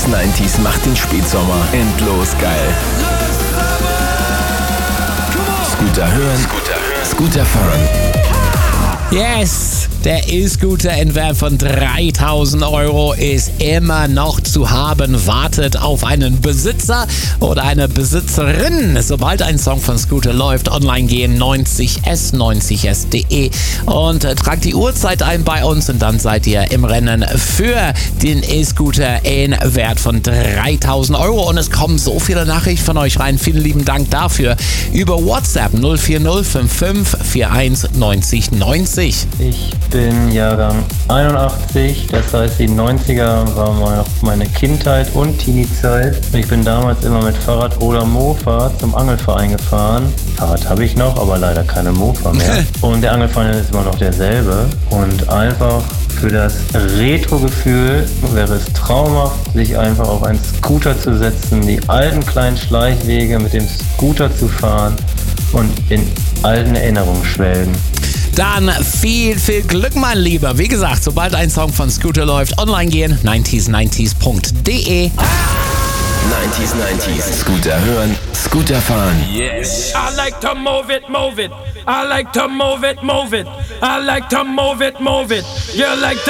90s macht den Spätsommer endlos geil. Scooter hören, Scooter fahren. Yes, der E-Scooter in Wert von 3.000 € ist immer noch zu haben. Wartet auf einen Besitzer oder eine Besitzerin. Sobald ein Song von Scooter läuft, online gehen 90s.de und tragt die Uhrzeit ein bei uns und dann seid ihr im Rennen für den E-Scooter in Wert von 3.000 €. Und es kommen so viele Nachrichten von euch rein. Vielen lieben Dank dafür. Über WhatsApp 04055 41 90 90. Ich bin Jahrgang 81, das heißt die 90er war noch meine Kindheit und Teenie-Zeit. Ich bin damals immer mit Fahrrad oder Mofa zum Angelverein gefahren. Fahrrad habe ich noch, aber leider keine Mofa mehr. Und der Angelverein ist immer noch derselbe. Und einfach für das Retro-Gefühl wäre es traumhaft, sich einfach auf einen Scooter zu setzen, die alten kleinen Schleichwege mit dem Scooter zu fahren und in alten Erinnerungen schwelgen. Dann viel Glück, mein Lieber. Wie gesagt, sobald ein Song von Scooter läuft, online gehen, 90s90s.de. 90s, Scooter hören, Scooter fahren. Yes. I like to move it, move it. I like to move it, move it. I like to move it, move it. You like to